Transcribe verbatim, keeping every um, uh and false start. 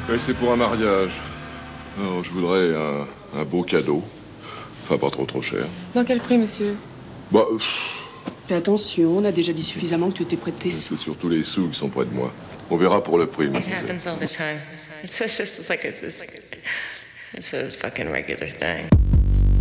Oui, c'est pour un mariage. Alors, je voudrais un, un beau cadeau. Enfin, pas trop trop cher. Dans quel prix, monsieur? Bah, pff, Fais attention, on a déjà dit suffisamment que tu étais près de tes sous. c'est surtout les sous qui sont près de moi. On verra pour le prix, It mademoiselle. happens all the time. It's just it's like a, it's, it's a fucking regular thing.